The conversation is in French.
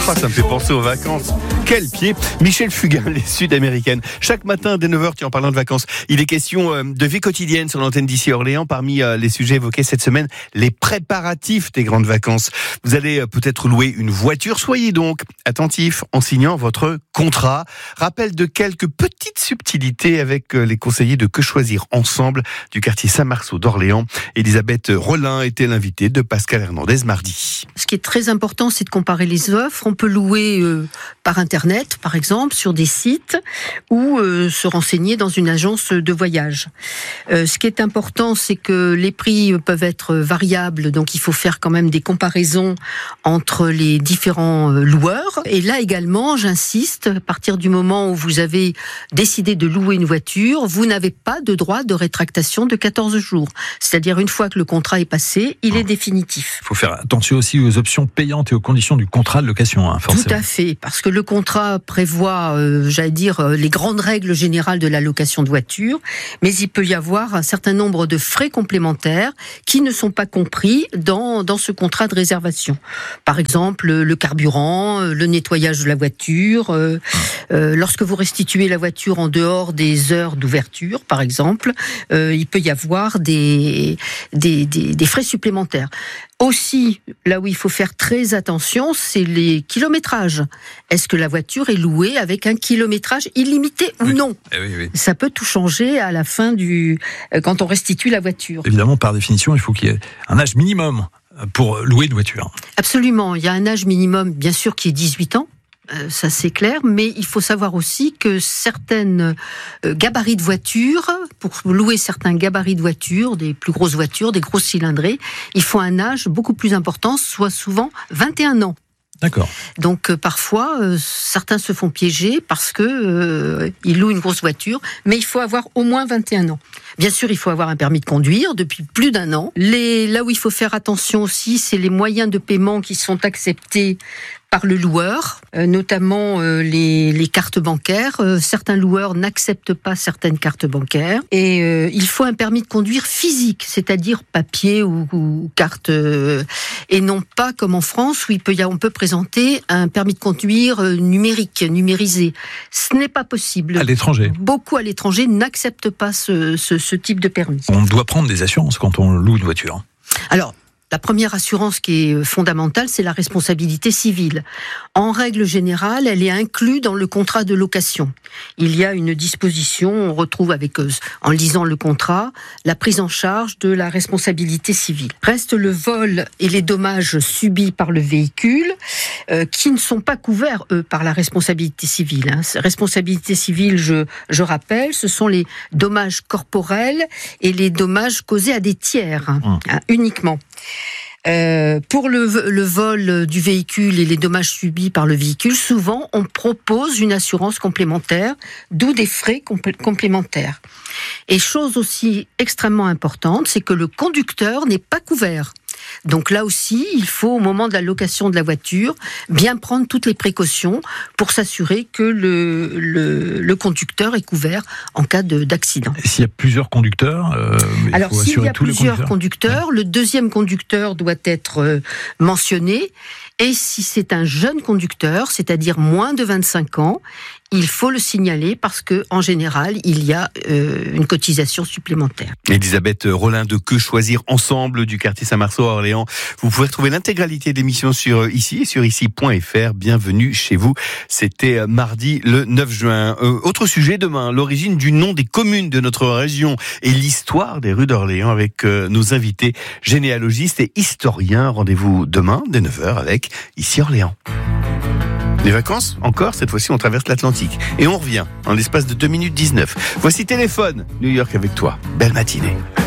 Ça me fait penser aux vacances. Quel pied! Michel Fugain, les Sud-Américaines. Chaque matin dès 9h, en parlant de vacances, il est question de vie quotidienne sur l'antenne d'ici Orléans. Parmi les sujets évoqués cette semaine, les préparatifs des grandes vacances. Vous allez peut-être louer une voiture. Soyez donc attentifs en signant votre contrat. Rappel de quelques petites subtilités avec les conseillers de Que choisir ensemble du quartier Saint-Marceau d'Orléans. Elisabeth Rollin était l'invitée de Pascal Hernandez mardi. Ce qui est très important, c'est de comparer les offres. On peut louer par Internet, par exemple, sur des sites ou se renseigner dans une agence de voyage. Ce qui est important, c'est que les prix peuvent être variables, donc il faut faire quand même des comparaisons entre les différents loueurs. Et là également, j'insiste, à partir du moment où vous avez décidé de louer une voiture, vous n'avez pas de droit de rétractation de 14 jours. C'est-à-dire une fois que le contrat est passé, il est définitif. Il faut faire attention aussi aux options payantes et aux conditions du contrat de location, forcément. Tout à fait, parce que le contrat prévoit, les grandes règles générales de la location de voiture, mais il peut y avoir un certain nombre de frais complémentaires qui ne sont pas compris dans ce contrat de réservation. Par exemple, le carburant, le nettoyage de la voiture, lorsque vous restituez la voiture en dehors des heures d'ouverture, par exemple, il peut y avoir des frais supplémentaires. Aussi, là où il faut faire très attention, c'est les kilométrages. Est-ce que la voiture est louée avec un kilométrage illimité ou non ? Oui. Ça peut tout changer à la fin quand on restitue la voiture. Évidemment, par définition, il faut qu'il y ait un âge minimum pour louer une voiture. Absolument. Il y a un âge minimum, bien sûr, qui est 18 ans. Ça c'est clair, mais il faut savoir aussi que certaines gabarits de voitures, pour louer certains gabarits de voitures, des plus grosses voitures, des grosses cylindrées, il faut un âge beaucoup plus important, soit souvent 21 ans. D'accord. Donc parfois, certains se font piéger parce que ils louent une grosse voiture, mais il faut avoir au moins 21 ans. Bien sûr, il faut avoir un permis de conduire depuis plus d'un an. Là où il faut faire attention aussi, c'est les moyens de paiement qui sont acceptés par le loueur, notamment les cartes bancaires. Certains loueurs n'acceptent pas certaines cartes bancaires. Et il faut un permis de conduire physique, c'est-à-dire papier ou carte, et non pas comme en France où on peut présenter un permis de conduire numérisé. Ce n'est pas possible. À l'étranger. Beaucoup à l'étranger n'acceptent pas ce type de permis. On doit prendre des assurances quand on loue une voiture. Alors, la première assurance qui est fondamentale, c'est la responsabilité civile. En règle générale, elle est inclue dans le contrat de location. Il y a une disposition, on retrouve en lisant le contrat, la prise en charge de la responsabilité civile. Reste le vol et les dommages subis par le véhicule, qui ne sont pas couverts, par la responsabilité civile. Responsabilité civile, je rappelle, ce sont les dommages corporels et les dommages causés à des tiers, uniquement. Pour le vol du véhicule et les dommages subis par le véhicule, souvent on propose une assurance complémentaire, d'où des frais complémentaires. Et chose aussi extrêmement importante, c'est que le conducteur n'est pas couvert. Donc là aussi, il faut, au moment de la location de la voiture, bien prendre toutes les précautions pour s'assurer que le conducteur est couvert en cas d'accident. Et s'il y a plusieurs conducteurs, alors s'il y a plusieurs conducteurs, le deuxième conducteur doit être mentionné. Et si c'est un jeune conducteur, c'est-à-dire moins de 25 ans, il faut le signaler parce que, en général, il y a une cotisation supplémentaire. Elisabeth Rollin de Que choisir ensemble du quartier Saint-Marceau à Orléans. Vous pouvez retrouver l'intégralité de l'émission sur ici.fr. Bienvenue chez vous. C'était mardi le 9 juin. Autre sujet demain, l'origine du nom des communes de notre région et l'histoire des rues d'Orléans avec nos invités généalogistes et historiens. Rendez-vous demain dès 9h avec Ici Orléans. Les vacances, encore, cette fois-ci on traverse l'Atlantique. Et on revient en l'espace de 2 minutes 19. Voici Téléphone, New York avec toi. Belle matinée.